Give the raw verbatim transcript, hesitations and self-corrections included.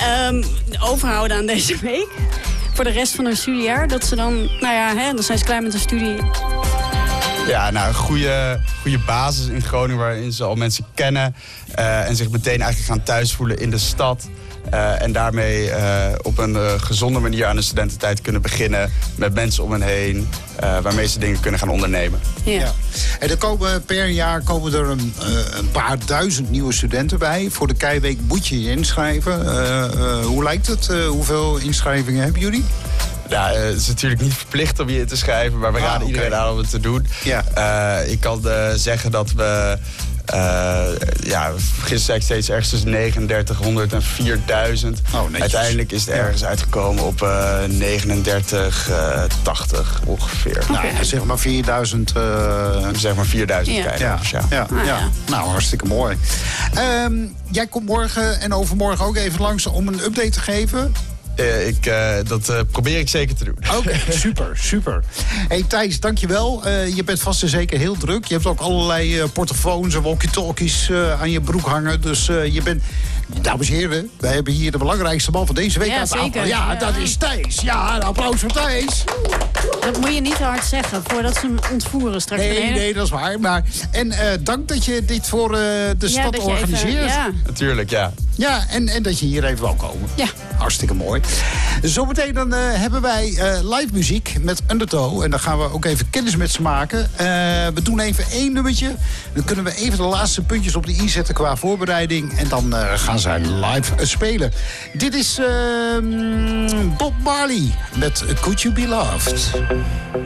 Um, overhouden aan deze week. Voor de rest van hun studiejaar. Dat ze dan, nou ja, hè, dan zijn ze klaar met hun studie. Ja, nou, een goede, goede basis in Groningen waarin ze al mensen kennen. Uh, en zich meteen eigenlijk gaan thuisvoelen in de stad. Uh, en daarmee uh, op een uh, gezonde manier aan de studententijd kunnen beginnen. Met mensen om hen heen. Uh, waarmee ze dingen kunnen gaan ondernemen. Ja. Ja. En er komen, per jaar komen er een, uh, een paar duizend nieuwe studenten bij. Voor de Keiweek moet je je inschrijven. Uh, uh, hoe lijkt het? Uh, hoeveel inschrijvingen hebben jullie? Ja, het is natuurlijk niet verplicht om je in te schrijven. Maar we raden ah, okay. iedereen aan om het te doen. Ja. Uh, ik kan uh, zeggen dat we... Uh, ja, gisteren zei ik steeds ergens tussen negenendertighonderd en vierduizend. Oh, uiteindelijk is het ergens uitgekomen op uh, negenendertig, tachtig ongeveer. Okay. Nou, zeg maar vierduizend. Uh... Zeg maar vierduizend ja. kijkers, ja. Ja. Ja. Ja. Ja. Nou, hartstikke mooi. Um, jij komt morgen en overmorgen ook even langs om een update te geven. Uh, ik, uh, dat uh, probeer ik zeker te doen. Oké, okay, super, super. Hey Thijs, dankjewel. Uh, je bent vast en zeker heel druk. Je hebt ook allerlei uh, portofoons en walkie-talkies uh, aan je broek hangen. Dus uh, je bent... Dames en heren, wij hebben hier de belangrijkste man van deze week ja, aan tafel. Zeker. Ja, ja, dat is Thijs. Ja, een applaus voor Thijs. Dat moet je niet te hard zeggen, voordat ze hem ontvoeren straks. Nee, beneden. nee, dat is waar. Maar, en uh, dank dat je dit voor uh, de ja, stad organiseert. Even, ja. Natuurlijk, ja. Ja, en, en dat je hier even wou komen. Ja. Hartstikke mooi. Zometeen dan uh, hebben wij uh, live muziek met Undertow. En dan gaan we ook even kennis met ze maken. Uh, we doen even één nummertje. Dan kunnen we even de laatste puntjes op de i zetten qua voorbereiding. En dan uh, gaan zij live uh, spelen. Dit is uh, Bob Marley met Could You Be Loved.